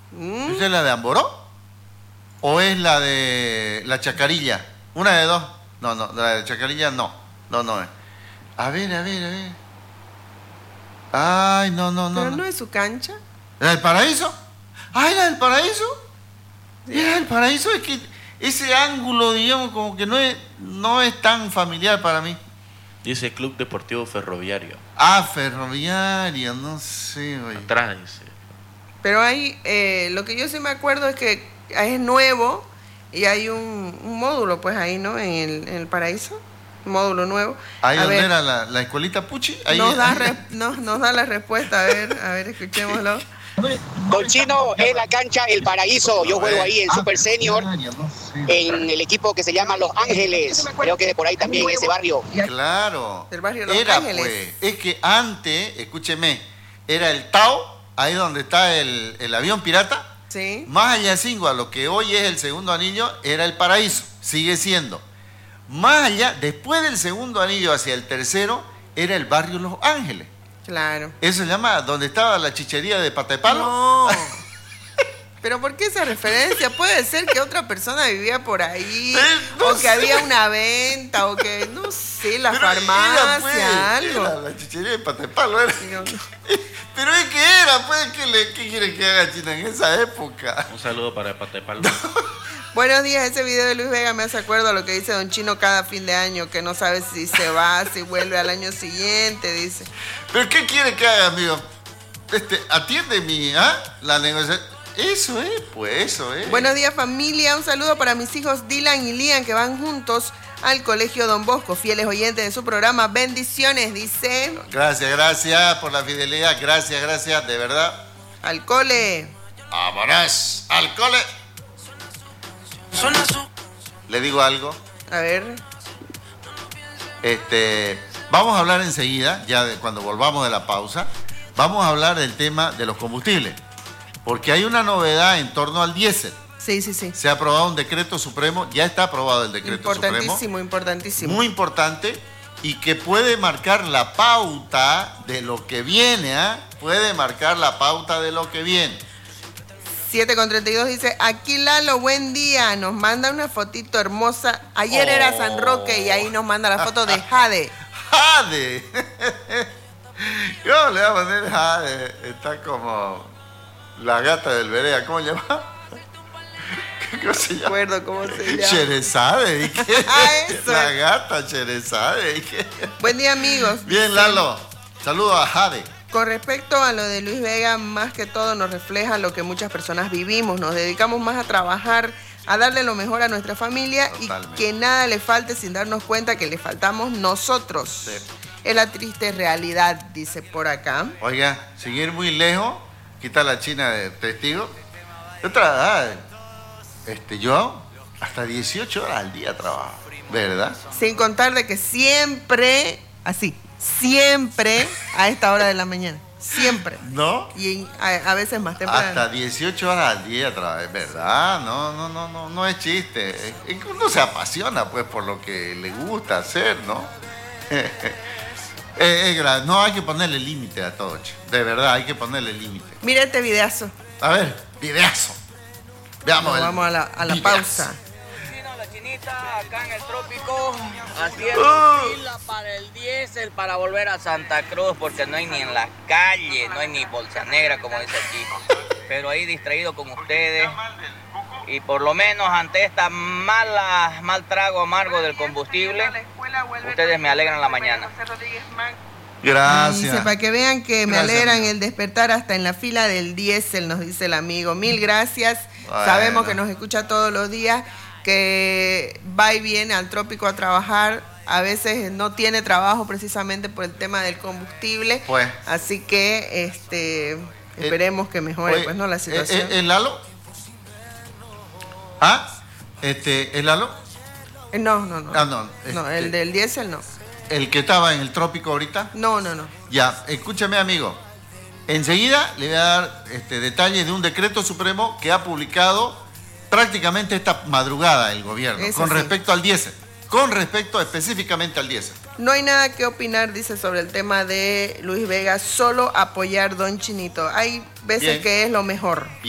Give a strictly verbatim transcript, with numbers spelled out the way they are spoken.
¿Mm? ¿Esa es la de Amboró? ¿O es la de la Chacarilla? Una de dos. No, no, la de Chacarilla no. No, no es. A ver, a ver, a ver. Ay, no, no, no. ¿Pero no, no es su cancha? ¿La del Paraíso? Ah, ¿era del Paraíso? Sí. ¿Era del Paraíso? Es que ese ángulo, digamos, como que no es, no es tan familiar para mí. Dice Club Deportivo Ferroviario. Ah, Ferroviario, no sé, güey. Atrás dice. Pero ahí, eh, lo que yo sí me acuerdo es que es nuevo y hay un, un módulo, pues ahí, ¿no? En el, en el Paraíso, un módulo nuevo. Ahí a donde ver, era la, la escuelita Puchi. Ahí, nos, da ahí. Re, nos, nos da la respuesta, a ver, a ver, escuchémoslo. Don Chino, es la cancha El Paraíso. Yo juego ahí en Super Senior, en el equipo que se llama Los Ángeles. Creo que de por ahí también, en ese barrio. Claro. Del barrio Los era, Ángeles. Pues, es que antes, escúcheme, era el Tao, ahí donde está el, el avión pirata. Sí. Más allá de Cinco, a lo que hoy es el segundo anillo, era el Paraíso. Sigue siendo. Más allá, después del segundo anillo hacia el tercero, era el barrio Los Ángeles. Claro. ¿Eso se llama donde estaba la chichería de Pata de Palo? No. ¿Pero por qué esa referencia? Puede ser que otra persona vivía por ahí, no o que sé. Había una venta, o que, no sé, la Pero farmacia, era, pues, algo. Era la chichería de Pata de Palo. Era. No, no. Pero es que era, pues, ¿qué, le, qué quiere que haga China en esa época? Un saludo para Pata de Palo. Buenos días, ese video de Luis Vega me hace acuerdo a lo que dice Don Chino cada fin de año, que no sabe si se va, si vuelve al año siguiente, dice. ¿Pero qué quiere que haga, amigo? Este, atiende mi, ¿ah? La negociación. Eso es, pues, eso es. Buenos días, familia. Un saludo para mis hijos Dylan y Lian, que van juntos al Colegio Don Bosco, fieles oyentes de su programa. Bendiciones, dice. Gracias, gracias por la fidelidad. Gracias, gracias, de verdad. Al cole. Vámonos, al cole. Le digo algo. A ver. Este, vamos a hablar enseguida, ya de, cuando volvamos de la pausa, vamos a hablar del tema de los combustibles. Porque hay una novedad en torno al diésel. Sí, sí, sí. Se ha aprobado un decreto supremo, ya está aprobado el decreto importantísimo, supremo. Importantísimo, Muy importante y que puede marcar la pauta de lo que viene, ¿eh? Puede marcar la pauta de lo que viene. siete con treinta y dos dice, aquí Lalo, buen día, nos manda una fotito hermosa. Ayer oh. era San Roque y ahí nos manda la foto de Jade. ¡Jade! Yo le voy a poner Jade, está como la gata del Berea, ¿cómo se llama? ¿Cómo se llama? No recuerdo cómo se llama. Cherezade, ¿y qué? Ah, eso. La gata Cherezade, ¿y qué? Buen día, amigos. Bien, Lalo, saludos a Jade. Con respecto a lo de Luis Vega, más que todo nos refleja lo que muchas personas vivimos. Nos dedicamos más a trabajar, a darle lo mejor a nuestra familia. Totalmente. Y que nada le falte sin darnos cuenta que le faltamos nosotros. Sí. Es la triste realidad, dice por acá. Oiga, seguir muy lejos, quita la China de testigo. Otra, este, yo hasta dieciocho horas al día trabajo, ¿verdad? Sin contar de que siempre, así, siempre a esta hora de la mañana. Siempre. ¿No? Y a, a veces más temprano. Hasta dieciocho horas al día, ¿verdad? No, no, no, no, no es chiste. Es que uno se apasiona, pues, por lo que le gusta hacer, ¿no? es, es, no hay que ponerle límite a todo, che. De verdad, hay que ponerle límite. Mira este videazo. A ver, videazo. Veamos. No, vamos a la, a la pausa. Acá en el trópico, haciendo uh. fila para el diésel para volver a Santa Cruz, porque no hay ni en la calle, no hay ni bolsa negra, como dice aquí. Pero ahí distraído con ustedes. Y por lo menos ante esta mala, mal trago amargo del combustible, ustedes me alegran la mañana. Gracias. Dice, para que vean que me gracias, alegran amigo. El despertar hasta en la fila del diésel, nos dice el amigo. Mil gracias. Bueno. Sabemos que nos escucha todos los días, que va y viene al trópico a trabajar. A veces no tiene trabajo precisamente por el tema del combustible. Pues. Así que este esperemos que mejore, Oye, pues, ¿no? La situación. ¿El Lalo? ¿Ah? Este, ¿el Lalo? No, no, no. Ah, no. Este, no, el del diésel no. ¿El que estaba en el trópico ahorita? No, no, no. Ya, escúchame, amigo. Enseguida le voy a dar este, detalles de un decreto supremo que ha publicado prácticamente esta madrugada el gobierno, Eso con sí. respecto al diésel, con respecto específicamente al diésel. No hay nada que opinar, dice, sobre el tema de Luis Vega, solo apoyar Don Chinito. Hay veces Bien. que es lo mejor.